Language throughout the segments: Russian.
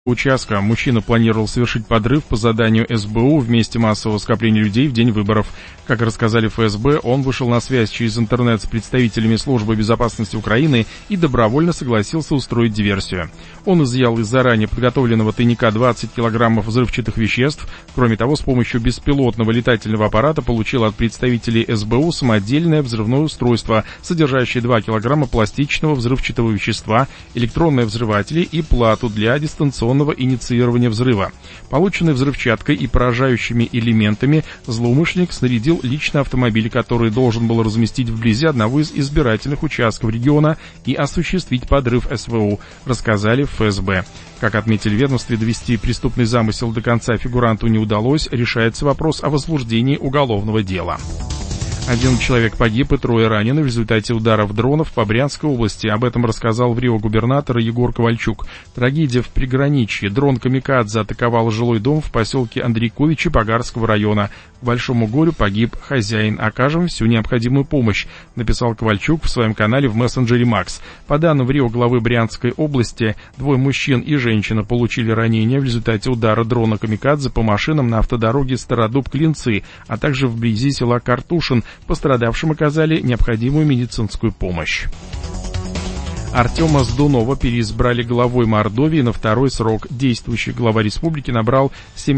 участка. Мужчина планировал совершить подрыв по заданию СБУ в месте массового скопления людей в день выборов. Как рассказали ФСБ, он вышел на связь через интернет с представителями Службы безопасности Украины и добровольно согласился устроить диверсию. Он изъял из заранее подготовленного тайника 20 килограммов взрывчатых веществ. Кроме того, с помощью беспилотного летательного аппарата получил от представителей СБУ самодельное взрывное устройство, содержащее 2 килограмма пластичного взрывчатого вещества, электронные взрыватели и плату для дистанционного инициирования взрыва. Полученной взрывчаткой и поражающими элементами злоумышленник снарядил личный автомобиль, который должен был разместить вблизи одного из избирательных участков региона и осуществить подрыв СВУ, рассказали в ФСБ. Как отметили в ведомстве, довести преступный замысел до конца фигуранту не удалось, решается вопрос о возбуждении уголовного дела. 1 человек погиб и 3 ранены в результате ударов дронов по Брянской области. Об этом рассказал в Рио губернатор Егор Ковальчук. Трагедия в приграничье. Дрон «Камикадзе» атаковал жилой дом в поселке Андрейковичи Богарского района. К большому горю погиб хозяин. Окажем всю необходимую помощь, написал Ковальчук в своем канале в мессенджере Макс. По данным в Рио главы Брянской области, 2 мужчин и женщина получили ранения в результате удара дрона «Камикадзе» по машинам на автодороге Стародуб-Клинцы, а также вблизи села Картушин. Пострадавшим оказали необходимую медицинскую помощь. Артема Сдунова переизбрали главой Мордовии на 2-й срок. Действующий глава республики набрал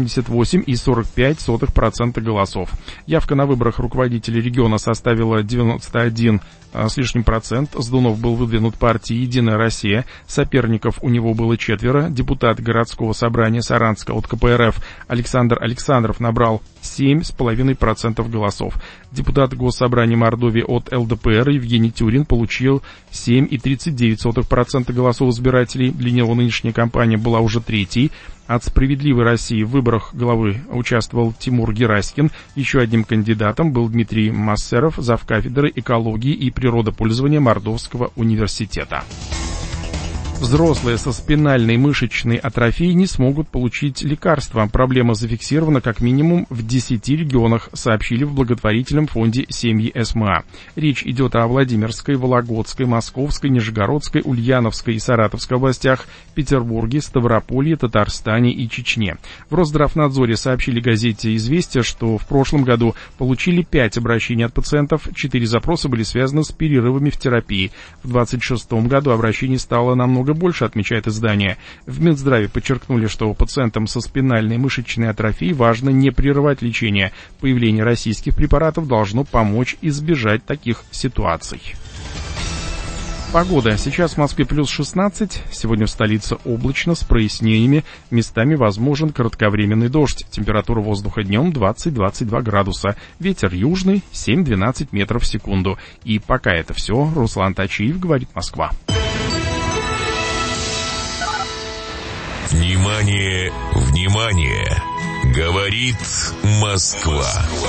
78,45% голосов. Явка на выборах руководителей региона составила 91 с лишним процент. Сдунов был выдвинут партией «Единая Россия». Соперников у него было 4. Депутат городского собрания Саранска от КПРФ Александр Александров набрал 7,5% голосов. Депутат Госсобрания Мордовии от ЛДПР Евгений Тюрин получил 7,39% голосов избирателей. Для него нынешняя кампания была уже 3-й. От «Справедливой России» в выборах главы участвовал Тимур Гераськин. Еще одним кандидатом был Дмитрий Массеров, завкафедры экологии и природопользования Мордовского университета. Взрослые со спинальной мышечной атрофией не смогут получить лекарства. Проблема зафиксирована как минимум в 10 регионах, сообщили в благотворительном фонде «Семьи СМА». Речь идет о Владимирской, Вологодской, Московской, Нижегородской, Ульяновской и Саратовской областях, Петербурге, Ставрополье, Татарстане и Чечне. В Росздравнадзоре сообщили газете «Известия», что в прошлом году получили 5 обращений от пациентов, 4 запроса были связаны с перерывами в терапии. В 2026 году обращений стало намного больше, отмечает издание. В Минздраве подчеркнули, что пациентам со спинальной мышечной атрофией важно не прерывать лечение. Появление российских препаратов должно помочь избежать таких ситуаций. Погода. Сейчас в Москве плюс 16. Сегодня в столице облачно, с прояснениями. Местами возможен кратковременный дождь. Температура воздуха днем 20-22 градуса. Ветер южный 7-12 метров в секунду. И пока это все. Руслан Тачиев, говорит Москва. Внимание, внимание! Говорит Москва.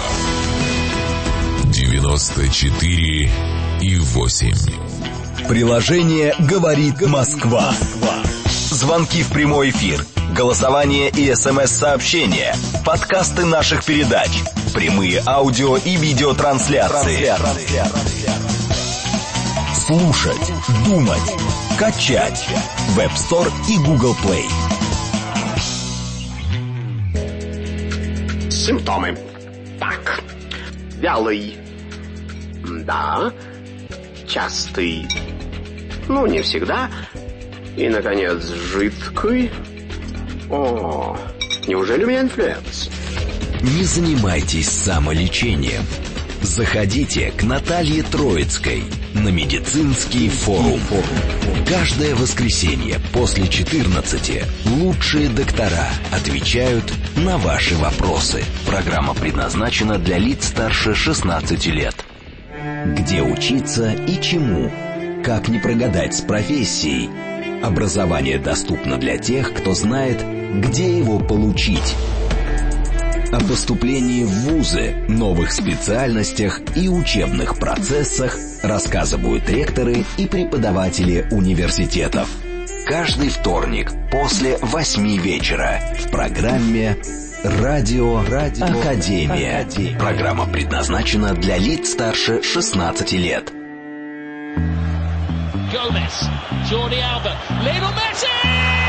94,8. Приложение «Говорит Москва». Звонки в прямой эфир, голосование и СМС-сообщения, подкасты наших передач, прямые аудио и видеотрансляции. Слушать, думать, качать. Web Store и Google Play. Симптомы. Так. Вялый. Да. Частый. Ну, не всегда. И, наконец, жидкий. О, неужели у меня инфлюенс? Не занимайтесь самолечением. Заходите к Наталье Троицкой на медицинский форум. Каждое воскресенье после 14 лучшие доктора отвечают на ваши вопросы. Программа предназначена для лиц старше 16 лет. Где учиться и чему? Как не прогадать с профессией? Образование доступно для тех, кто знает, где его получить. О поступлении в вузы, новых специальностях и учебных процессах рассказывают ректоры и преподаватели университетов. Каждый вторник после 8 вечера в программе «Радио Академия». Программа предназначена для лиц старше 16 лет. Gomez, Jordi Alba, Lionel Messi!